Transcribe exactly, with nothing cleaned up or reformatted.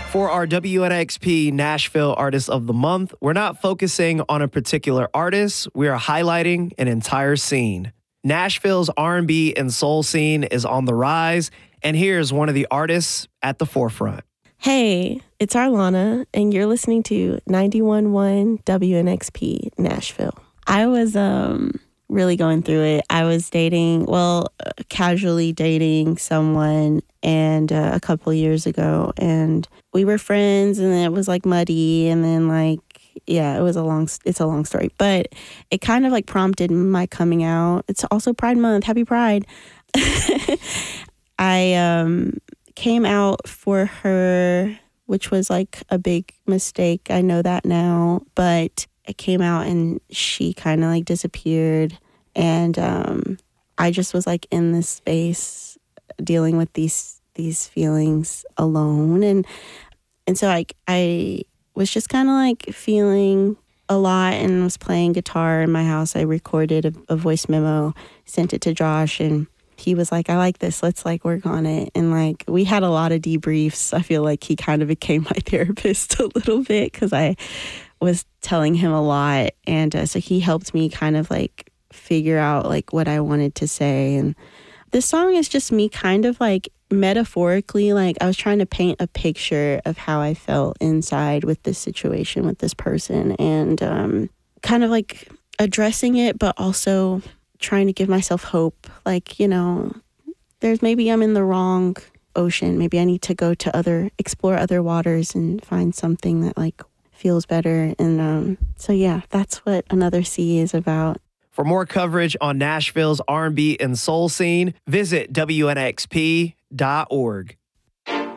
For our W N X P Nashville Artist of the Month, we're not focusing on a particular artist, we are highlighting an entire scene. Nashville's R and B and soul scene is on the rise, and here's one of the artists at the forefront. Hey, it's Arlana, and you're listening to ninety-one point one W N X P Nashville. I was um really going through it. I was dating, well, uh, casually dating someone and uh, a couple years ago, and we were friends, and then it was like muddy, and then like, yeah, it was a long, it's a long story, but it kind of like prompted my coming out. It's also Pride Month. Happy Pride. I um came out for her, which was like a big mistake. I know that now, but I came out and she kind of like disappeared, and um I just was like in this space dealing with these these feelings alone, and and so like I was just kind of like feeling a lot and was playing guitar in my house. I recorded a, a voice memo, sent it to Josh, and he was like, I like this, let's like work on it. And like we had a lot of debriefs. I feel like he kind of became my therapist a little bit because I was telling him a lot, and uh, so he helped me kind of like figure out like what I wanted to say. And this song is just me kind of like metaphorically, like I was trying to paint a picture of how I felt inside with this situation with this person, and um, kind of like addressing it, but also trying to give myself hope. Like, you know, there's maybe I'm in the wrong ocean. Maybe I need to go to other, explore other waters and find something that like feels better. And um, so, yeah, that's what Another Sea is about. For more coverage on Nashville's R and B and soul scene, visit W N X P dot org.